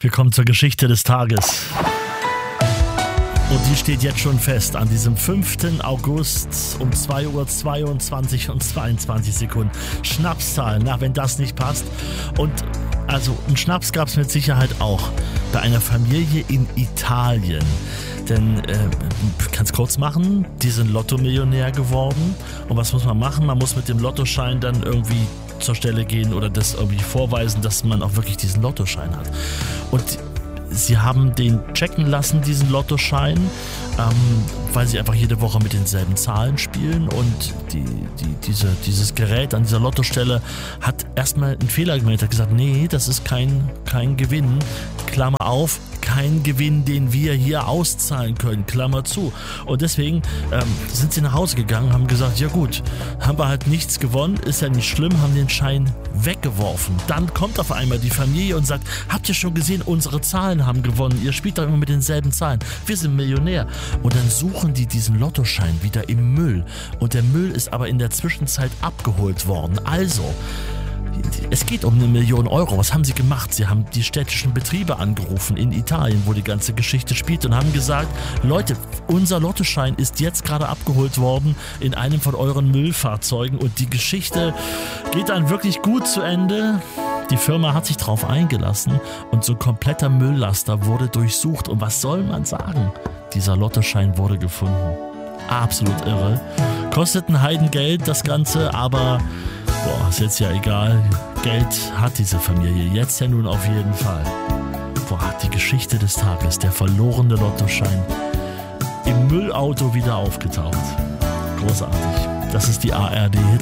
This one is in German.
Wir kommen zur Geschichte des Tages. Und die steht jetzt schon fest. An diesem 5. August um 2:22 und 22 Sekunden. Schnapszahlen, na, wenn das nicht passt. Und also einen Schnaps gab es mit Sicherheit auch bei einer Familie in Italien. Denn, ich kann es kurz machen, die sind Lotto-Millionär geworden. Und was muss man machen? Man muss mit dem Lottoschein dann irgendwie zur Stelle gehen oder das irgendwie vorweisen, dass man auch wirklich diesen Lottoschein hat. Und sie haben den checken lassen, diesen Lottoschein, weil sie einfach jede Woche mit denselben Zahlen spielen, und dieses Gerät an dieser Lottostelle hat erstmal einen Fehler gemeldet, hat gesagt, nee, das ist kein Gewinn, Klammer auf, kein Gewinn, den wir hier auszahlen können, Klammer zu. Und deswegen sind sie nach Hause gegangen, haben gesagt, ja gut, haben wir halt nichts gewonnen, ist ja nicht schlimm, haben den Schein weggeworfen. Dann kommt auf einmal die Familie und sagt, habt ihr schon gesehen, unsere Zahlen haben gewonnen, ihr spielt doch immer mit denselben Zahlen, wir sind Millionär. Und dann suchen die diesen Lottoschein wieder im Müll, und der Müll ist aber in der Zwischenzeit abgeholt worden. Also, es geht um 1 Million Euro. Was haben sie gemacht? Sie haben die städtischen Betriebe angerufen in Italien, wo die ganze Geschichte spielt, und haben gesagt, Leute, unser Lottoschein ist jetzt gerade abgeholt worden in einem von euren Müllfahrzeugen, und die Geschichte geht dann wirklich gut zu Ende. Die Firma hat sich drauf eingelassen und so ein kompletter Mülllaster wurde durchsucht. Und was soll man sagen? Dieser Lottoschein wurde gefunden. Absolut irre. Kostet ein Heidengeld das Ganze, aber ist jetzt ja egal. Geld hat diese Familie jetzt ja nun auf jeden Fall. Die Geschichte des Tages, der verlorene Lottoschein im Müllauto wieder aufgetaucht. Großartig. Das ist die ARD Hit